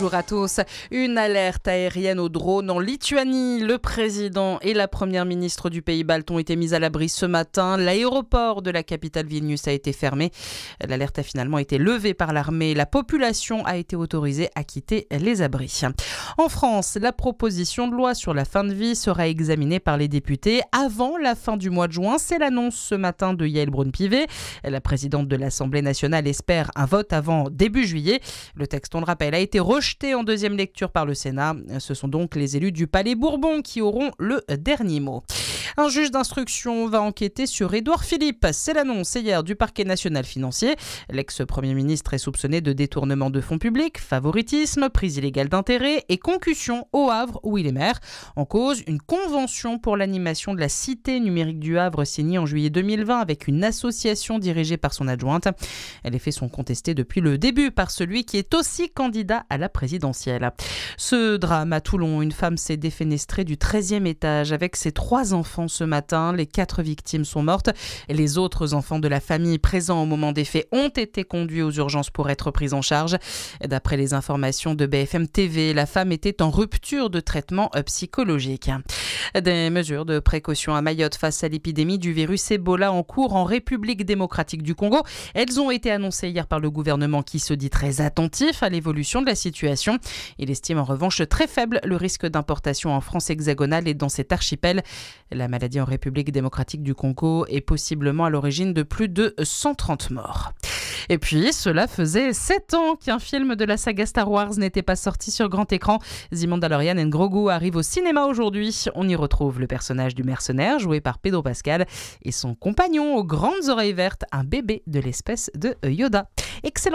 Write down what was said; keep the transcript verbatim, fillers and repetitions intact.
bonjour à tous. Une alerte aérienne aux drones en Lituanie. Le président et la première ministre du pays balte ont été mis à l'abri ce matin. L'aéroport de la capitale Vilnius a été fermé. L'alerte a finalement été levée par l'armée. La population a été autorisée à quitter les abris. En France, la proposition de loi sur la fin de vie sera examinée par les députés avant la fin du mois de juin. C'est l'annonce ce matin de Yaël Braun-Pivet. La présidente de l'Assemblée nationale espère un vote avant début juillet. Le texte, on le rappelle, a été rejeté en deuxième lecture par le Sénat. Ce sont donc les élus du Palais Bourbon qui auront le dernier mot. Un juge d'instruction va enquêter sur Édouard Philippe. C'est l'annonce hier du parquet national financier. L'ex-premier ministre est soupçonné de détournement de fonds publics, favoritisme, prise illégale d'intérêt et concussion au Havre où il est maire. En cause, une convention pour l'animation de la cité numérique du Havre signée en juillet deux mille vingt avec une association dirigée par son adjointe. Les faits sont contestés depuis le début par celui qui est aussi candidat à la présidentielle. Ce drame à Toulon, une femme s'est défenestrée du treizième étage avec ses trois enfants ce matin. Les quatre victimes sont mortes. Les autres enfants de la famille présents au moment des faits ont été conduits aux urgences pour être pris en charge. D'après les informations de B F M T V, la femme était en rupture de traitement psychologique. Des mesures de précaution à Mayotte face à l'épidémie du virus Ebola en cours en République démocratique du Congo. Elles ont été annoncées hier par le gouvernement qui se dit très attentif à l'évolution de la situation. Il estime en revanche très faible le risque d'importation en France hexagonale et dans cet archipel. La maladie en République démocratique du Congo est possiblement à l'origine de plus de cent trente morts. Et puis, cela faisait sept ans qu'un film de la saga Star Wars n'était pas sorti sur grand écran. The Mandalorian and Grogu arrive au cinéma aujourd'hui. On y retrouve le personnage du mercenaire joué par Pedro Pascal et son compagnon aux grandes oreilles vertes, un bébé de l'espèce de Yoda. Excellent.